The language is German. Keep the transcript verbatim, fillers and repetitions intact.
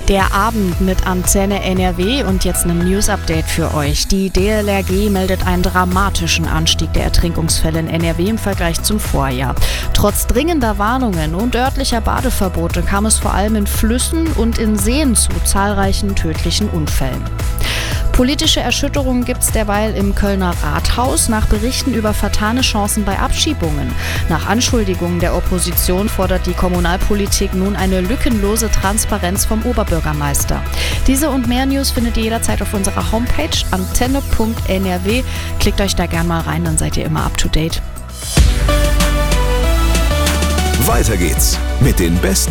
Der Abend mit Antenne N R W und jetzt ein News-Update für euch. Die D L R G meldet einen dramatischen Anstieg der Ertrinkungsfälle in N R W im Vergleich zum Vorjahr. Trotz dringender Warnungen und örtlicher Badeverbote kam es vor allem in Flüssen und in Seen zu zahlreichen tödlichen Unfällen. Politische Erschütterungen gibt es derweil im Kölner Rathaus nach Berichten über vertane Chancen bei Abschiebungen. Nach Anschuldigungen der Opposition fordert die Kommunalpolitik nun eine lückenlose Transparenz vom Oberbürgermeister. Diese und mehr News findet ihr jederzeit auf unserer Homepage antenne punkt n r w. Klickt euch da gern mal rein, dann seid ihr immer up to date. Weiter geht's mit den besten